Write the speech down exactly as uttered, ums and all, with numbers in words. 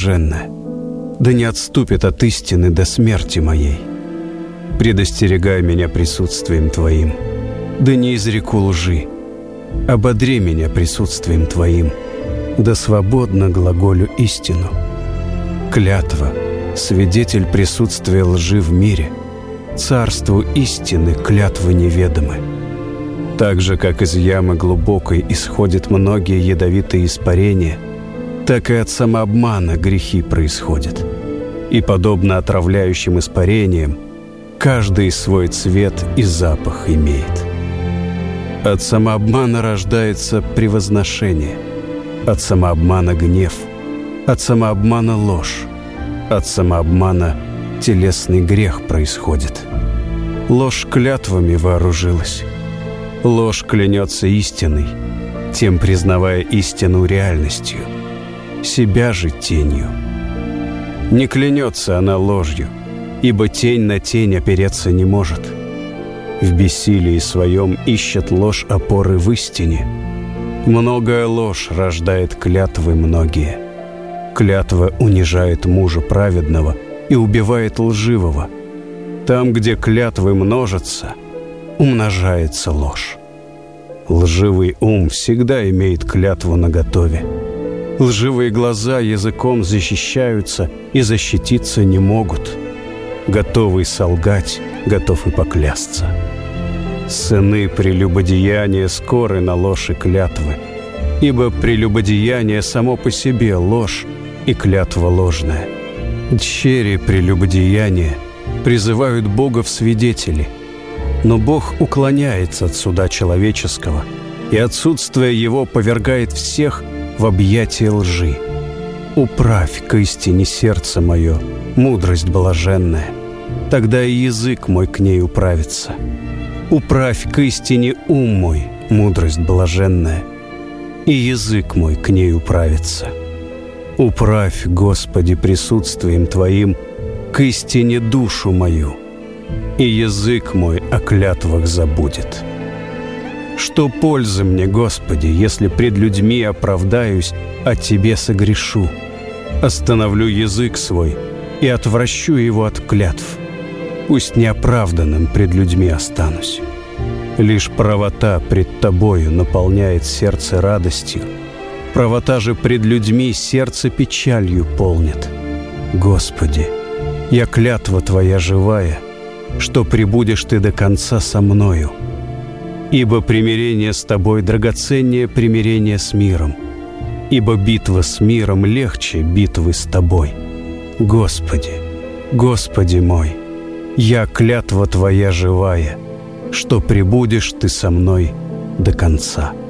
блаженная, да не отступит от истины до смерти моей. Предостерегай меня присутствием Твоим, да не изреку лжи. Ободри меня присутствием Твоим, да свободно глаголю истину. Клятва, свидетель присутствия лжи в мире, царству истины клятвы неведомы. Так же, как из ямы глубокой исходят многие ядовитые испарения, так и от самообмана грехи происходят. И, подобно отравляющим испарениям, каждый свой цвет и запах имеет. От самообмана рождается превозношение, от самообмана гнев, от самообмана ложь, от самообмана телесный грех происходит. Ложь клятвами вооружилась. Ложь клянется истиной, тем признавая истину реальностью, себя же тенью. Не клянется она ложью, ибо тень на тень опереться не может. В бессилии своем ищет ложь опоры в истине. Многое ложь рождает клятвы многие. Клятва унижает мужа праведного и убивает лживого. Там, где клятвы множатся, умножается ложь. Лживый ум всегда имеет клятву наготове. Лживые глаза языком защищаются и защититься не могут. Готовый солгать, готов и поклясться. Сыны прелюбодеяния скоры на ложь и клятвы, ибо прелюбодеяние само по себе ложь и клятва ложная. Дщери прелюбодеяния призывают Бога в свидетели, но Бог уклоняется от суда человеческого, и отсутствие Его повергает всех в объятия лжи. Управь к истине сердце мое, мудрость блаженная, тогда и язык мой к ней управится. Управь к истине ум мой, мудрость блаженная, и язык мой к ней управится. Управь, Господи, присутствием Твоим к истине душу мою, и язык мой о клятвах забудет. Что пользы мне, Господи, если пред людьми оправдаюсь, а Тебе согрешу? Остановлю язык свой и отвращу его от клятв. Пусть неоправданным пред людьми останусь. Лишь правота пред Тобою наполняет сердце радостью. Правота же пред людьми сердце печалью полнит. Господи, я клятва Твоя живая, что пребудешь Ты до конца со мною. Ибо примирение с Тобой драгоценнее примирения с миром, ибо битва с миром легче битвы с Тобой. Господи, Господи мой, я клятва Твоя живая, что пребудешь Ты со мной до конца.